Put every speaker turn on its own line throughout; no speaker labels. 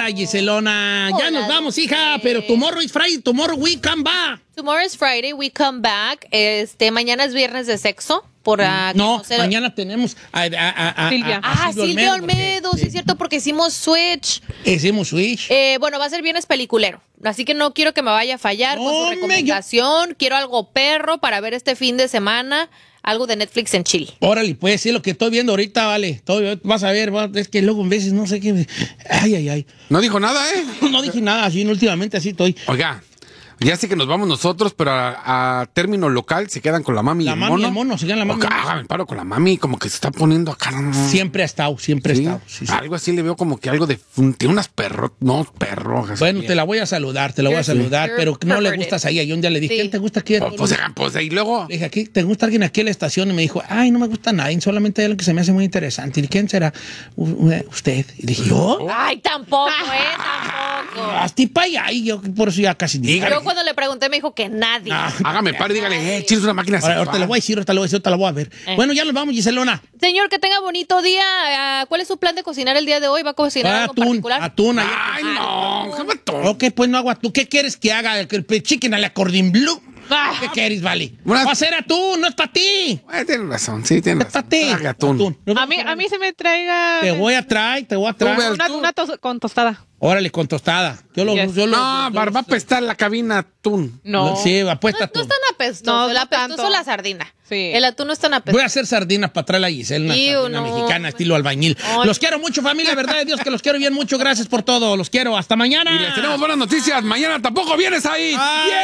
Hola, Giselona. Ya nos vamos, hija, pero tomorrow is Friday, tomorrow we come back.
Tomorrow is Friday, we come back. Mañana es viernes de sexo.
No, mañana tenemos a
Silvia.
Silvia Olmedo, sí es cierto, porque hicimos Switch. Bueno, va a ser viernes peliculero, así que no quiero que me vaya a fallar con su recomendación. Quiero algo perro para ver este fin de semana, algo de Netflix en Chile.
Órale, pues, sí, lo que estoy viendo ahorita, vale. Vas a ver, es que luego en veces no sé qué. Ay.
No dijo nada, ¿eh?
No dije nada, así, últimamente así estoy.
Oiga. Ya sé que nos vamos nosotros, pero a término local se quedan con la mami y el mono.
La mami y el mono, se quedan la mami.
Hágame paro con la mami, como que se está poniendo acá.
Siempre ha estado. Sí.
Algo así le veo como que algo de... Tiene unas perros.
Bueno, te la voy a saludar, pero no le gustas ahí. Yo un día le dije, ¿quién te gusta aquí?
Pues ahí luego...
Le dije, ¿te gusta alguien aquí en la estación? Y me dijo, ay, no me gusta nadie, solamente hay algo que se me hace muy interesante. ¿Y quién será? Usted. Y dije, ¿yo?
Ay, tampoco, tampoco.
Hasta para allá, y yo por eso ya casi digo.
Yo cuando le pregunté me dijo que nadie.
Hágame paro, dígale, chiles una máquina.
Ahorita le voy a decir, ahorita la voy a ver. Bueno, ya nos vamos, Giselona.
Señor, que tenga bonito día. ¿Cuál es su plan de cocinar el día de hoy? ¿Va a cocinar algo particular?
Atún.
Ay, no.
Ok, pues no hago atún. ¿Qué quieres que haga? El chicken a la cordín blue. ¿Qué quieres, vale? Va a ser atún, no es para ti.
Tienes razón, sí, tienes razón.
Es para ti.
Atún.
A mí se me traiga...
Te voy a traer.
Una con tostada.
Órale, con tostada.
Va a apestar la cabina atún.
No.
Sí, apuesta atún.
No es tan apestoso. El apestoso la sardina.
Sí.
El atún no es tan apestoso.
Voy a hacer sardinas para traer a Giselle, una sardina mexicana estilo albañil. Ay. Los quiero mucho, familia, verdad de Dios que los quiero bien mucho. Gracias por todo. Los quiero. Hasta mañana.
Y les tenemos buenas noticias. Mañana tampoco vienes ahí.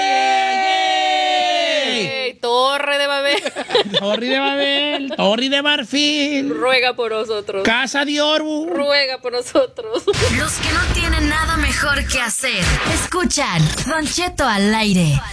Torre de Babel.
Torre de Marfil.
Ruega por nosotros.
Casa de Oro.
Ruega por nosotros.
Los que no tienen nada mejor que hacer. Escuchan Don Cheto al aire.